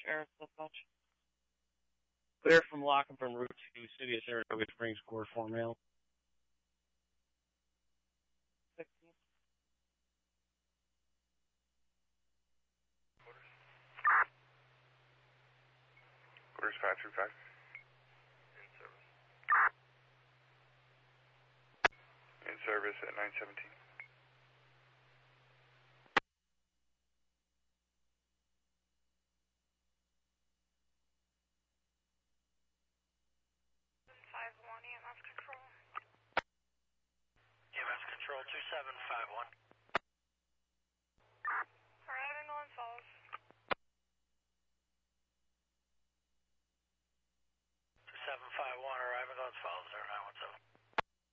Air Dispatch. Clear from Lock and from Route 2, City of Saratoga Springs, Core 4 Mail. 16. Orders 535. In service at 917. EMS control 2751.